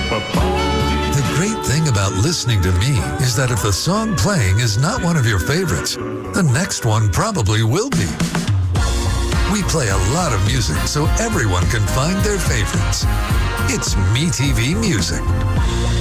The great thing about listening to me is that if the song playing is not one of your favorites, the next one probably will be. We play a lot of music so everyone can find their favorites. It's MeTV Music.